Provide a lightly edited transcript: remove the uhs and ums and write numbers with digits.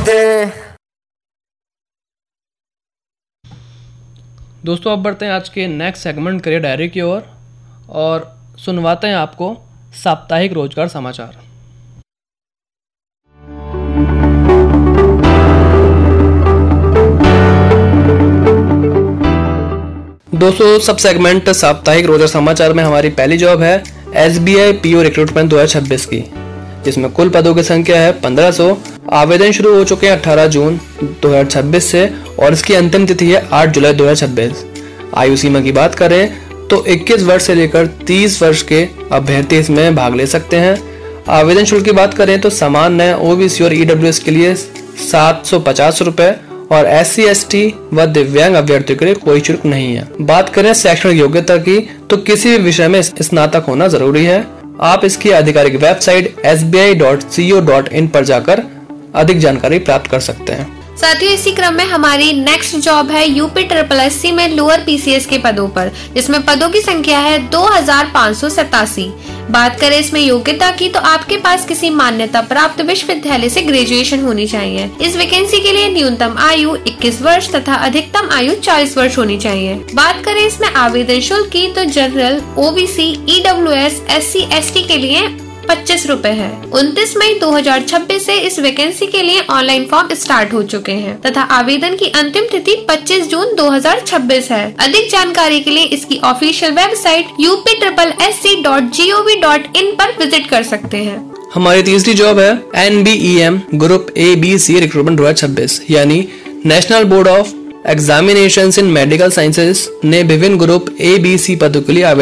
दोस्तों अब बढ़ते हैं आज के नेक्स्ट सेगमेंट करियर डायरी की ओर और सुनवाते हैं आपको साप्ताहिक रोजगार समाचार। दोस्तों सब सेगमेंट साप्ताहिक रोजगार समाचार में हमारी पहली जॉब है SBI PO रिक्रूटमेंट 2026 की, जिसमें कुल पदों की संख्या है 1500। आवेदन शुरू हो चुके हैं 18 जून 2026 से और इसकी अंतिम तिथि है 8 जुलाई 2026। आयु सीमा की बात करें तो 21 वर्ष से लेकर 30 वर्ष के अभ्यर्थी इसमें भाग ले सकते हैं। आवेदन शुल्क की बात करें तो सामान्य OBC और EWS के लिए 750 रुपए और SC ST व दिव्यांग अभ्यर्थियों के लिए कोई शुल्क नहीं है। बात करें शैक्षणिक योग्यता की तो किसी भी विषय में स्नातक होना जरूरी है। आप इसकी आधिकारिक वेबसाइट sbi.co.in पर जाकर अधिक जानकारी प्राप्त कर सकते हैं। साथ ही इसी क्रम में हमारी नेक्स्ट जॉब है UPSSC में लोअर PCS के पदों पर, जिसमें पदों की संख्या है 2587। बात करें इसमें योग्यता की तो आपके पास किसी मान्यता प्राप्त विश्वविद्यालय से ग्रेजुएशन होनी चाहिए। इस वैकेंसी के लिए न्यूनतम आयु 21 वर्ष तथा अधिकतम आयु 40 वर्ष होनी चाहिए। बात करें इसमें आवेदन शुल्क की तो general, OBC, EWS, SC ST के लिए 25 रुपए है। 29 मई 2026 से इस वैकेंसी के लिए ऑनलाइन फॉर्म स्टार्ट हो चुके हैं तथा आवेदन की अंतिम तिथि 25 जून 2026 है। अधिक जानकारी के लिए इसकी ऑफिशियल वेबसाइट upsssc.gov.in पर विजिट कर सकते हैं। हमारी तीसरी जॉब है NBEM ग्रुप ABC रिक्रूटमेंट 2026 यानी national board of examinations in medical sciences ने विभिन्न ग्रुप ABC पदों के लिए